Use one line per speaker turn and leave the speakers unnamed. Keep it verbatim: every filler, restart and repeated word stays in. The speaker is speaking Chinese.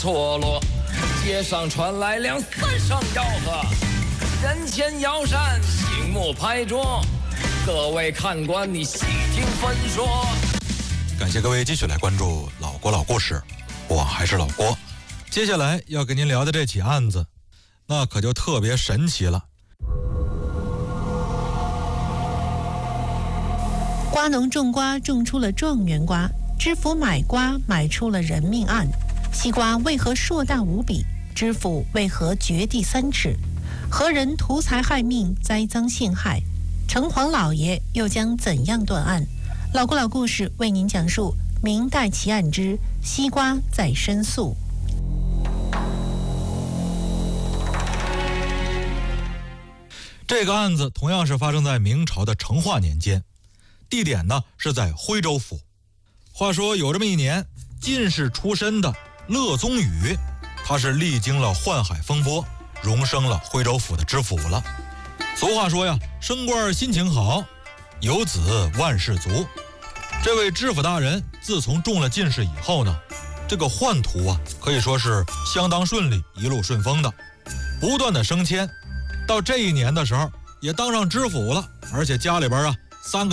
错落，街上传来两三声吆喝，人前摇扇，醒目拍桌，各位看官你细听分说。
感谢各位继续来关注老郭老故事，我还是老郭。接下来要跟您聊的这起案子，那可就特别神奇了。
瓜农种瓜种出了状元瓜，知府买瓜买出了人命案。西瓜为何硕大无比？知府为何掘地三尺？何人图财害命，栽赃陷害？城隍老爷又将怎样断案？老郭老故事为您讲述明代奇案之西瓜在申诉。
这个案子同样是发生在明朝的成化年间，地点呢是在徽州府。话说有这么一年，进士出身的乐宗宇，他是历经了宦海风波，荣升了徽州府的知府了。俗话说呀，升官心情好，有子万事足。这位知府大人自从中了进士以后呢，这个宦途啊可以说是相当顺利，一路顺风的，不断的升迁。到这一年的时候也当上知府了，而且家里边啊三个